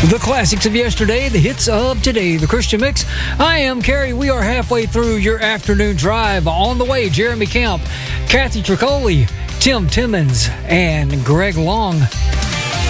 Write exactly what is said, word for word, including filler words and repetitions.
The classics of yesterday, the hits of today, the Christian Mix. I am Carrie. We are halfway through your afternoon drive. On the way, Jeremy Kemp, Kathy Tricoli, Tim Timmons, and Greg Long.